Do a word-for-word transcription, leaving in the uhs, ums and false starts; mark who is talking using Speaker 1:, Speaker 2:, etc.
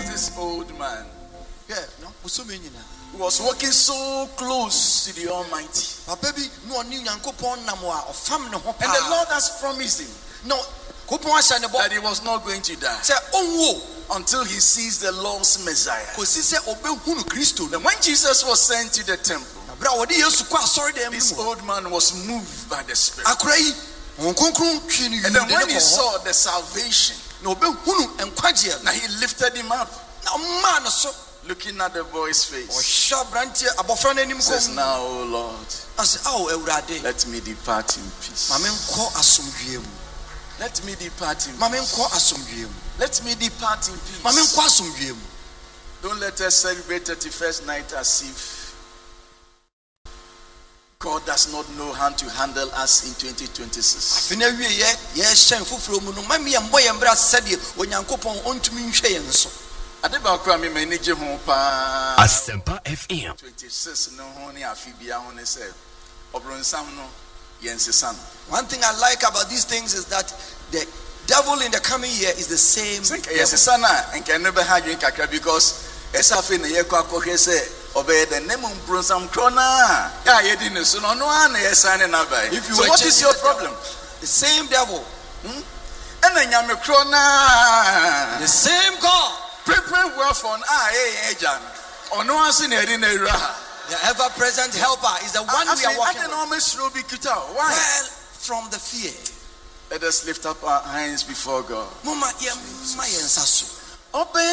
Speaker 1: was this old man.
Speaker 2: Yeah, no,
Speaker 1: He was walking so close to the Almighty.
Speaker 2: and the
Speaker 1: Lord has promised him
Speaker 2: no,
Speaker 1: that he was not going to die until he sees the Lord's Messiah. And when Jesus was sent to the temple, this old man was moved by the Spirit. And then when he saw the salvation, now he lifted him up, looking at the boy's face. He says, now, oh Lord, let me depart in peace. Let me depart in peace. Let me depart in peace. Don't let us celebrate thirty-first night as if God does not know how to handle us in twenty twenty-six.
Speaker 3: Asempa F M.
Speaker 1: twenty-six no honey afibia honey say.
Speaker 2: One thing I like about these things is that the devil in the coming year is the same.
Speaker 1: Yes, sana and can never have you because Esafin the Yako say obey the name of Brunsam Crona. Yeah, you didn't so no one is signing up. If you so what is your problem?
Speaker 2: The same devil.
Speaker 1: Hmm? And then Yam Crona.
Speaker 2: The same God.
Speaker 1: Prepare well for an eye, Jan. Or no one's in a
Speaker 2: the ever-present helper is the one we are walking with.
Speaker 1: Why?
Speaker 2: Well, from the fear.
Speaker 1: Let us lift up our hands before God. Obey